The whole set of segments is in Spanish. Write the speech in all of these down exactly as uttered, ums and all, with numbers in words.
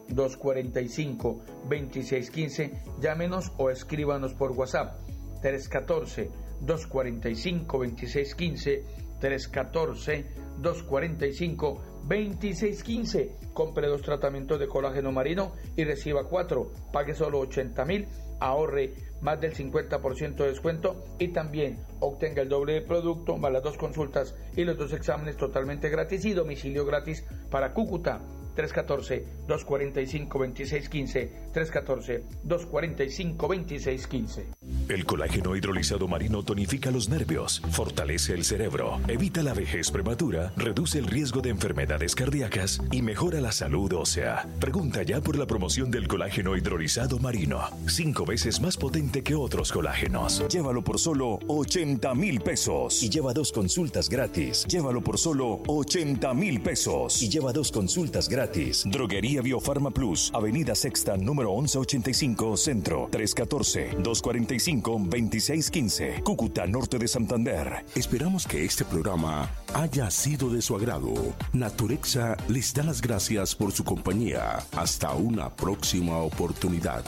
dos cuatro cinco, dos seis uno cinco. Llámenos o escríbanos por WhatsApp tres uno cuatro, dos cuatro cinco, dos seis uno cinco, tres uno cuatro, dos cuatro cinco, dos seis uno cinco. Compre dos tratamientos de colágeno marino y reciba cuatro. Pague solo ochenta mil, ahorre más del cincuenta por ciento de descuento y también obtenga el doble de producto, más las dos consultas y los dos exámenes totalmente gratis y domicilio gratis para Cúcuta. tres uno cuatro, dos cuatro cinco, dos seis uno cinco, tres uno cuatro, dos cuatro cinco, dos seis uno cinco. El colágeno hidrolizado marino tonifica los nervios, fortalece el cerebro, evita la vejez prematura, reduce el riesgo de enfermedades cardíacas y mejora la salud ósea. Pregunta ya por la promoción del colágeno hidrolizado marino, cinco veces más potente que otros colágenos. Llévalo por solo ochenta mil pesos y lleva dos consultas gratis. Llévalo por solo ochenta mil pesos y lleva dos consultas gratis. Droguería Biofarma Plus, Avenida Sexta, número once ochenta y cinco, Centro, tres uno cuatro, dos cuatro cinco, dos seis uno cinco, Cúcuta, Norte de Santander. Esperamos que este programa haya sido de su agrado. Naturexa les da las gracias por su compañía. Hasta una próxima oportunidad.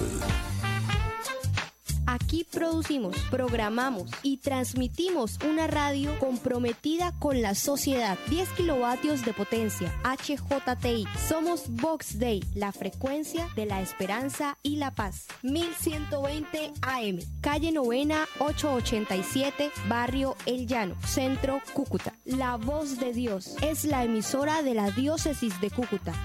Aquí producimos, programamos y transmitimos una radio comprometida con la sociedad. diez kilovatios de potencia, H J T I. Somos Vox Day, la frecuencia de la esperanza y la paz. mil ciento veinte A M, calle Novena, ochocientos ochenta y siete, Barrio El Llano, Centro, Cúcuta. La Voz de Dios es la emisora de la Diócesis de Cúcuta.